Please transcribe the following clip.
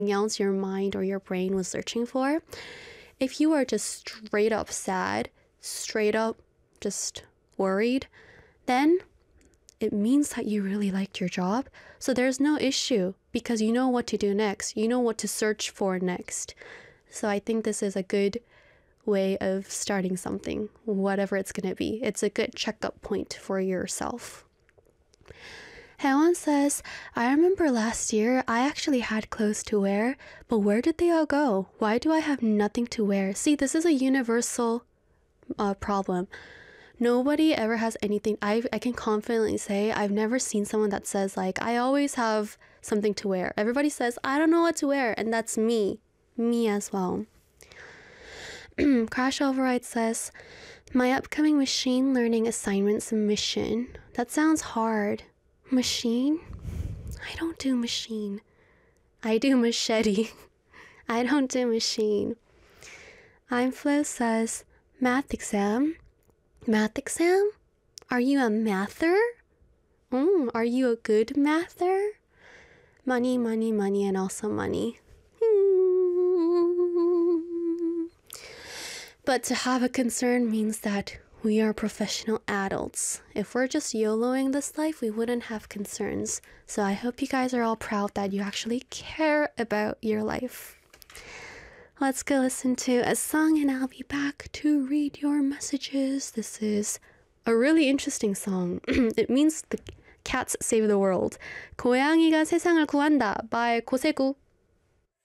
else your mind or your brain was searching for. If you are just straight up sad, straight up just worried, then it means that you really liked your job. So there's no issue because you know what to do next. You know what to search for next. So I think this is a good way of starting something, whatever it's going to be. It's a good checkup point for yourself. Helen says, I remember last year I actually had clothes to wear, but where did they all go? Why do I have nothing to wear? See, this is a universal problem. Nobody ever has anything. I can confidently say I've never seen someone that says like, I always have something to wear. Everybody says, I don't know what to wear. And that's me as well. Crash Override says, my upcoming machine learning assignment submission. That sounds hard. Machine? I don't do machine. I do machete. I don't do machine. I'm Flo says, math exam? Math exam? Are you a mather? Are you a good mather? Money, money, money, and also money. But to have a concern means that we are professional adults. If we're just YOLOing this life, we wouldn't have concerns. So I hope you guys are all proud that you actually care about your life. Let's go listen to a song and I'll be back to read your messages. This is a really interesting song. It means the cats save the world. 고양이가 세상을 구한다 by 고세구.